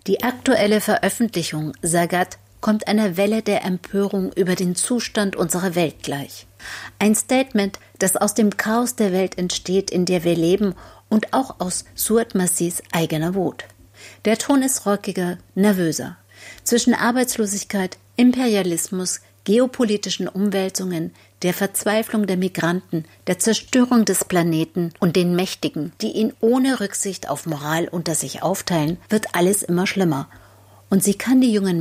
Die aktuelle Veröffentlichung Sagat kommt einer Welle der Empörung über den Zustand unserer Welt gleich. Ein Statement, das aus dem Chaos der Welt entsteht, in der wir leben, und auch aus Suad Massis eigener Wut. Der Ton ist rockiger, nervöser. Zwischen Arbeitslosigkeit, Imperialismus, geopolitischen Umwälzungen, der Verzweiflung der Migranten, der Zerstörung des Planeten und den Mächtigen, die ihn ohne Rücksicht auf Moral unter sich aufteilen, wird alles immer schlimmer. Und sie kann die jungen